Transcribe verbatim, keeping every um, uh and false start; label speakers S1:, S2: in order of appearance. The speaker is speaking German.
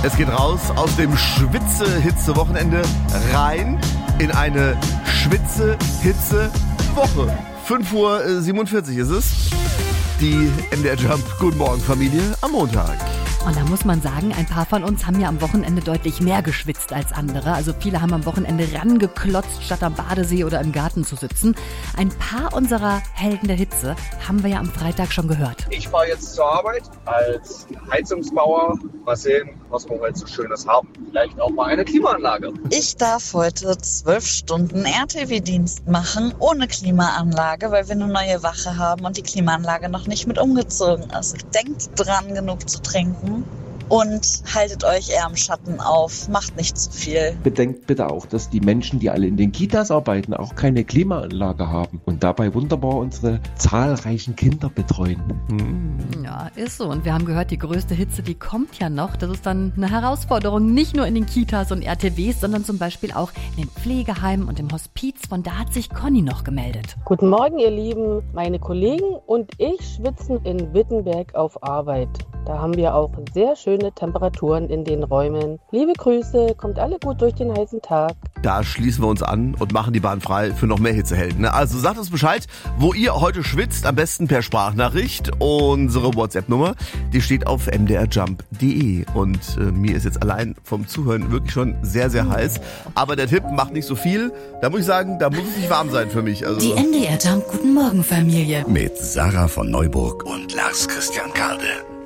S1: Es geht raus aus dem Schwitze-Hitze-Wochenende rein in eine Schwitze-Hitze-Woche. fünf Uhr siebenundvierzig ist es. Die M D R Jump Guten Morgen Familie am Montag.
S2: Und da muss man sagen, ein paar von uns haben ja am Wochenende deutlich mehr geschwitzt als andere. Also viele haben am Wochenende rangeklotzt, statt am Badesee oder im Garten zu sitzen. Ein paar unserer Helden der Hitze haben wir ja am Freitag schon gehört.
S3: Ich fahre jetzt zur Arbeit als Heizungsbauer. Mal sehen, was wir heute so Schönes haben. Vielleicht auch mal eine Klimaanlage.
S4: Ich darf heute zwölf Stunden R T W-Dienst machen, ohne Klimaanlage, weil wir eine neue Wache haben und die Klimaanlage noch nicht mit umgezogen ist. Denkt dran, genug zu trinken. Und haltet euch eher im Schatten auf, macht nicht zu viel.
S5: Bedenkt bitte auch, dass die Menschen, die alle in den Kitas arbeiten, auch keine Klimaanlage haben und dabei wunderbar unsere zahlreichen Kinder betreuen.
S2: Hm. Ja, ist so. Und wir haben gehört, die größte Hitze, die kommt ja noch. Das ist dann eine Herausforderung, nicht nur in den Kitas und R T Ws, sondern zum Beispiel auch in den Pflegeheimen und im Hospiz. Von da hat sich Conny noch gemeldet.
S6: Guten Morgen, ihr Lieben. Meine Kollegen und ich schwitzen in Wittenberg auf Arbeit. Da haben wir auch sehr schöne Temperaturen in den Räumen. Liebe Grüße, kommt alle gut durch den heißen Tag.
S1: Da schließen wir uns an und machen die Bahn frei für noch mehr Hitzehelden. Also sagt uns Bescheid, wo ihr heute schwitzt, am besten per Sprachnachricht. Unsere WhatsApp-Nummer, die steht auf m d r jump punkt d e. Und äh, mir ist jetzt allein vom Zuhören wirklich schon sehr, sehr heiß. Aber der Tipp macht nicht so viel. Da muss ich sagen, da muss es nicht warm sein für mich. Also
S7: die M D R Jump Guten Morgen Familie.
S8: Mit Sarah von Neuburg und Lars Christian Kade.